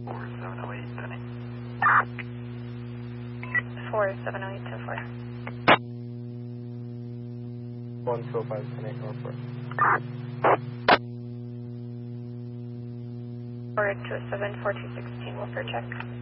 4708, 125, 10 Norfolk. 427, 4216, Wilford check.